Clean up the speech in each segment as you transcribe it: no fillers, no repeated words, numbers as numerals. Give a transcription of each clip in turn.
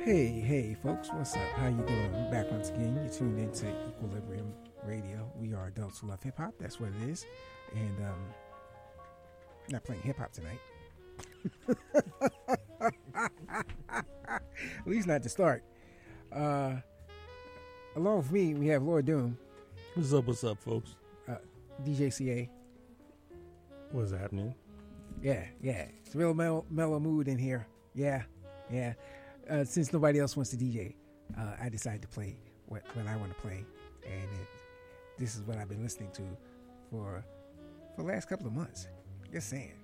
Hey, folks, what's up? How you doing? I'm back once again. You're tuned into Equilibrium Radio. We are adults who love hip hop. That's what it is. And not playing hip hop tonight. At least not to start. Along with me, we have Lord Doom. What's up, folks? DJ CA. What's happening? Yeah. It's a real mellow mood in here. Yeah. Since nobody else wants to DJ, I decided to play what I want to play, and this is what I've been listening to for the last couple of months. Just saying.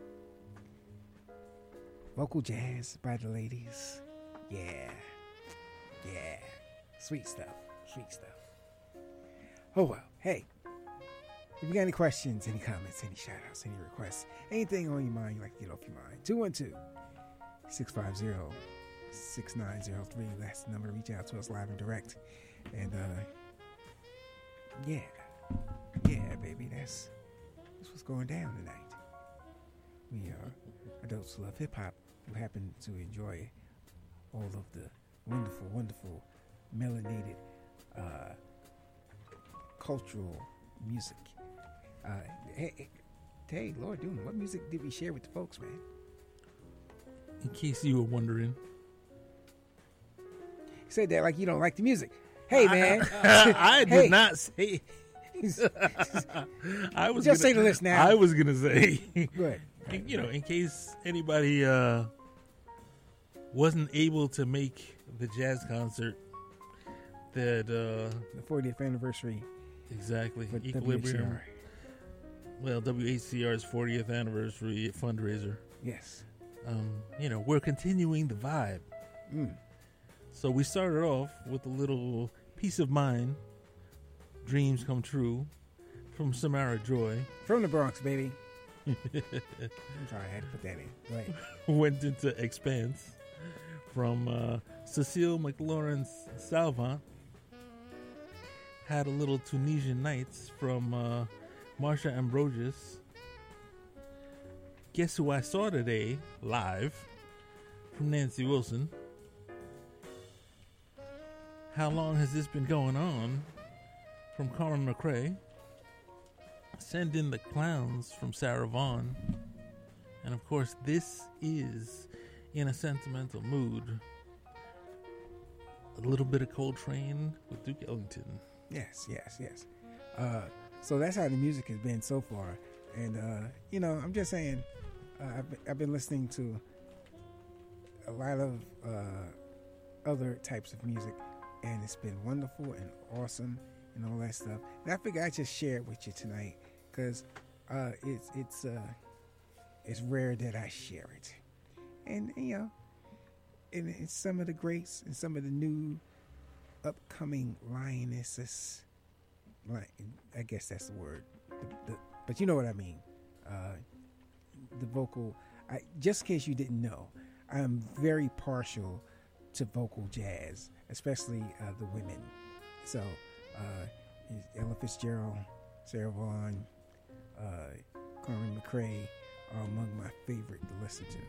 Vocal jazz by the ladies. Yeah. Sweet stuff. Oh well. Hey, if you got any questions, any comments, any shout outs, any requests, anything on your mind you'd like to get off your mind, 212-650-6903. That's the number to reach out to us live and direct. And yeah, baby, that's what's going down tonight. We are adults who love hip hop, who happen to enjoy all of the wonderful melanated cultural music. Hey, Lord Doom, what music did we share with the folks, man? In case you were wondering. You said that like you don't like the music. Hey, man. I did not say. I was just say the list now. I was gonna say. Go ahead. In case anybody wasn't able to make the jazz concert that the 40th anniversary. Exactly. For Equilibrium. WHCR. Well, WHCR's 40th anniversary fundraiser. Yes. We're continuing the vibe. So we started off with a little Peace of Mind, Dreams Come True, from Samara Joy. From the Bronx, baby. I'm sorry, I had to put that in. Go ahead. Went into Expanse from Cecile McLaurin's Salvant. Had a little Tunisian Nights from Marsha Ambrosius. Guess Who I Saw Today, live, from Nancy Wilson. How Long Has This Been Going On, from Carmen McRae. Send in the Clowns, from Sarah Vaughan. And of course, this is In a Sentimental Mood. A little bit of Coltrane with Duke Ellington. Yes. So that's how the music has been so far. And, I'm just saying, I've been listening to a lot of other types of music, and it's been wonderful and awesome and all that stuff. And I figured I'd just share it with you tonight because it's rare that I share it. And, and it's some of the greats and some of the new upcoming lionesses. I guess that's the word. But you know what I mean. The vocal. Just in case you didn't know, I'm very partial to vocal jazz, especially the women. So Ella Fitzgerald, Sarah Vaughan, Carmen McRae are among my favorite to listen to.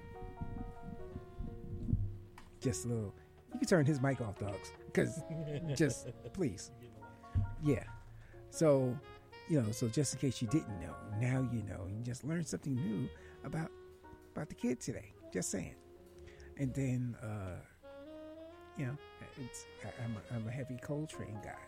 Just a little. You can turn his mic off, dogs, because just please. Yeah. So, so just in case you didn't know, now you know. You just learned something new about the kid today. Just saying. And then, I'm a heavy Coltrane guy.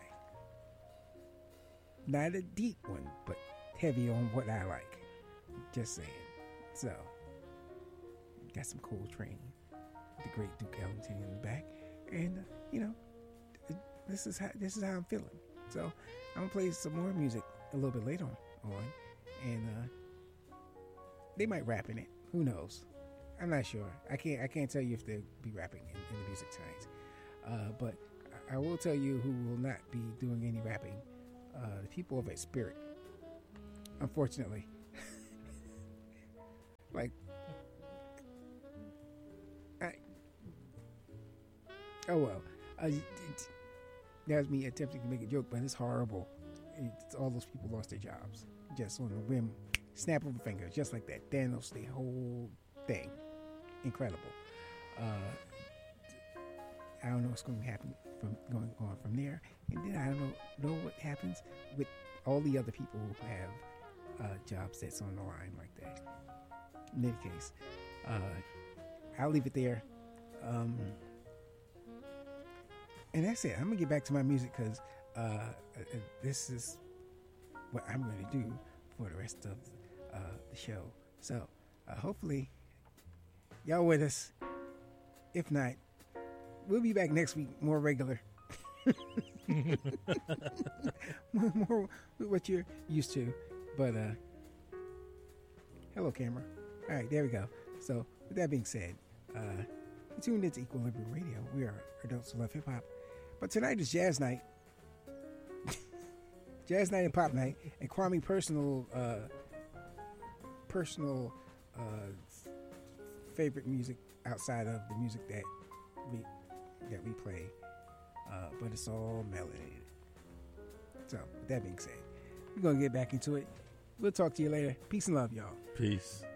Not a deep one, but heavy on what I like. Just saying. So, got some Coltrane, the great Duke Ellington in the back, and this is how I'm feeling. So I'm gonna play some more music a little bit later on, and they might rap in it. Who knows? I'm not sure. I can't tell you if they'll be rapping in the music tonight. But I will tell you who will not be doing any rapping. The people of Spirit. Unfortunately. Oh well. That was me attempting to make a joke, but it's horrible. All those people lost their jobs just on the whim, snap of a finger, just like that. Thanos, the whole thing, incredible. what's going to happen from going on from there, and then I don't know what happens with all the other people who have jobs that's on the line like that. In any case, I'll leave it there. And that's it. I'm gonna get back to my music because this is what I'm going to do for the rest of the show. So hopefully y'all with us. If not, we'll be back next week, more regular. more with what you're used to. But hello, camera. All right, there we go. So with that being said, you tuned into Equilibrium Radio. We are adults who love hip hop. But tonight is Jazz Night. Jazz Night and Pop Night. And Kwame personal favorite music outside of the music that we play. But it's all melanated. So with that being said, we're going to get back into it. We'll talk to you later. Peace and love, y'all. Peace.